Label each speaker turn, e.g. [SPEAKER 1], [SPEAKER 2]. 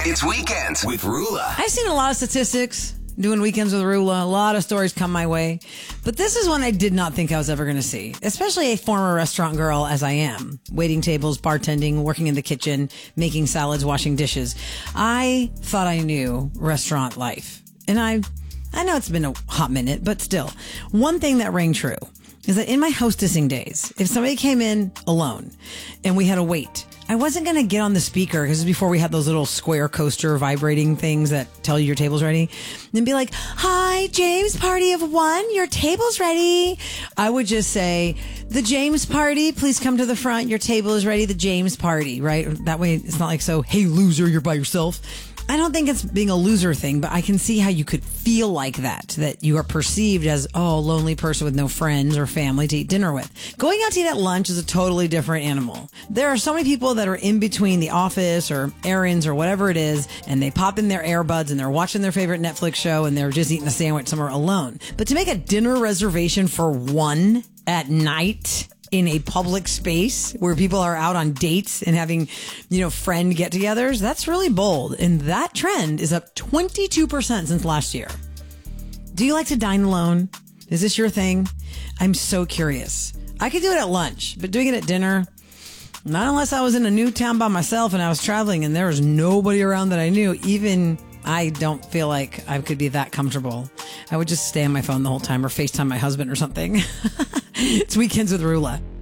[SPEAKER 1] It's Weekends with Rula.
[SPEAKER 2] I've seen a lot of statistics doing Weekends with Rula. A lot of stories come my way. But this is one I did not think I was ever going to see, especially a former restaurant girl as I am. Waiting tables, bartending, working in the kitchen, making salads, washing dishes. I thought I knew restaurant life. And I know it's been a hot minute, but still. One thing that rang true is that in my hostessing days, if somebody came in alone and we had to wait, I wasn't going to get on the speaker, because this is before we had those little square coaster vibrating things that tell you your table's ready, and be like, "Hi, James Party of one, your table's ready." I would just say, "The James Party, please come to the front. Your table is ready. The James Party," right? That way it's not like, "So, hey, loser, you're by yourself." I don't think it's being a loser thing, but I can see how you could feel like that you are perceived as, a lonely person with no friends or family to eat dinner with. Going out to eat at lunch is a totally different animal. There are so many people that are in between the office or errands or whatever it is, and they pop in their earbuds and they're watching their favorite Netflix show and they're just eating a sandwich somewhere alone. But to make a dinner reservation for one at night in a public space where people are out on dates and having, friend get-togethers, that's really bold. And that trend is up 22% since last year. Do you like to dine alone? Is this your thing? I'm so curious. I could do it at lunch, but doing it at dinner, not unless I was in a new town by myself and I was traveling and there was nobody around that I knew. Even I don't feel like I could be that comfortable. I would just stay on my phone the whole time or FaceTime my husband or something. It's Weekends with Rula.